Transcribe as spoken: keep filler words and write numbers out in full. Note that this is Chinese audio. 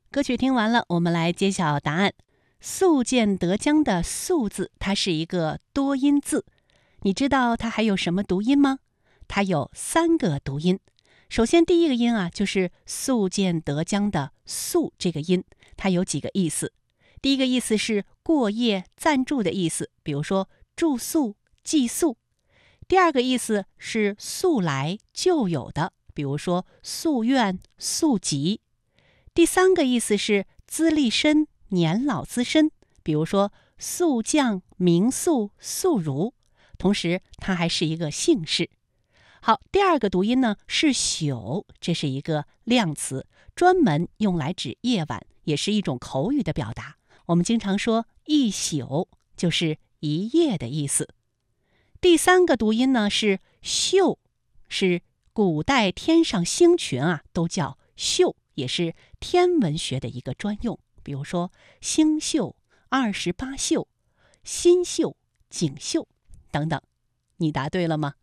歌曲听完了，我们来揭晓答案。宿建德江的宿字，它是一个多音字。你知道它还有什么读音吗？它有三个读音。首先第一个音啊，就是宿建德江的宿这个音，它有几个意思。第一个意思是过夜暂住的意思，比如说住宿、寄宿。第二个意思是素来就有的，比如说夙愿、宿疾。第三个意思是资历深、年老资深，比如说宿将、名宿、宿儒。同时它还是一个姓氏。好，第二个读音呢是宿，这是一个量词，专门用来指夜晚，也是一种口语的表达。我们经常说一宿，就是一夜的意思。第三个读音呢是宿，是古代天上星群啊都叫宿，也是天文学的一个专用，比如说星宿、二十八宿、新宿、锦绣等等。你答对了吗？